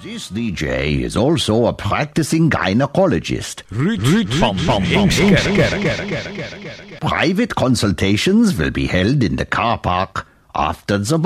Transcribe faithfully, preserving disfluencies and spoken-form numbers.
This D J is also a practicing gynecologist. Private consultations will be held in the car park after the